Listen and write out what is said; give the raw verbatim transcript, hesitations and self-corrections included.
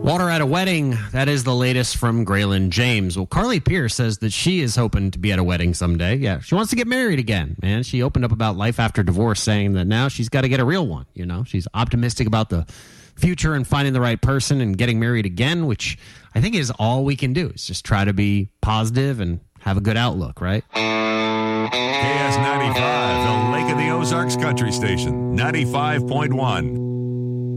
Water at a wedding. That is the latest from Graylin James. Well, Carly Pearce says that she is hoping to be at a wedding someday. Yeah, she wants to get married again, man. She opened up about life after divorce, saying that now she's got to get a real one. You know, she's optimistic about the future and finding the right person and getting married again, which I think is all we can do. Is just try to be positive and have a good outlook, right? K S ninety-five, the Lake of the Ozarks Country Station, ninety-five point one.